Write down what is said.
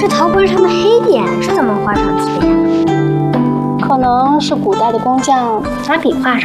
这陶盆上的黑点是怎么画上去的呀？ 可能是古代的工匠拿笔画上。